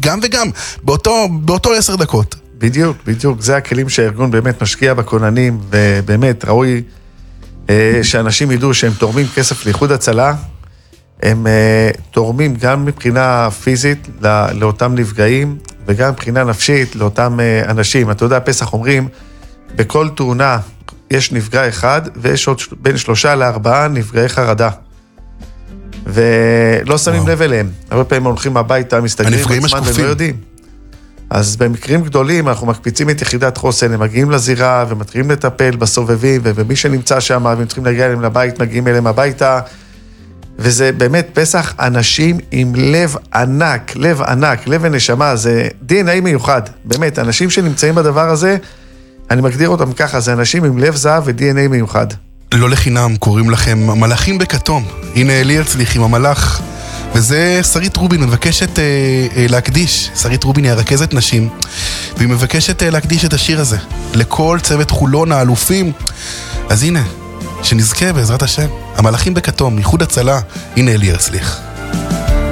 גם וגם, באותו 10 דקות. בדיוק, זה הכלים שהארגון באמת משקיע בכוננים, ובאמת ראוי שאנשים ידעו שהם תורמים כסף לאיחוד הצלה, הם תורמים גם מבחינה פיזית לאותם נפגעים, וגם מבחינה נפשית לאותם אנשים. אתה יודע, פסח אומרים, בכל תאונה יש נפגע אחד, ויש עוד בין 3-4 נפגעי חרדה. ולא שמים לב אליהם. הרבה פעמים הולכים הביתה, מסתגרים בזמן ולא יודעים. אז במקרים גדולים אנחנו מקפיצים את יחידת חוסן, הם מגיעים לזירה ומתחילים לטפל בסובבים, ומי שנמצא שם והם צריכים להגיע אליהם לבית, מגיעים אליהם הביתה, וזה באמת פסח אנשים עם לב ענק, לב ונשמה, זה DNA מיוחד, באמת, אנשים שנמצאים בדבר הזה, אני מגדיר אותם ככה, זה אנשים עם לב זהב ו-DNA מיוחד. לא לחינם, קוראים לכם מלאכים בכתום. הנה אלי הרצליך עם המלאך, וזה שרית רובין, מבקשת להקדיש, שרית רובין היא הרכזת נשים, והיא מבקשת להקדיש את השיר הזה, לכל צוות חולון האלופים. אז הנה, שנזכה בעזרת השם, המלאכים בכתום, איחוד הצלה, הנה אלי הרצליך.